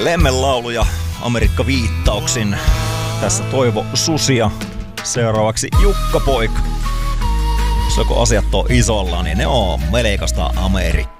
Lemmenlauluja Amerikka-viittauksin. Tässä Toivo Susia. Seuraavaksi Jukka Poika. Jos joko asiat on isolla, niin ne on melkoista Amerikkaa.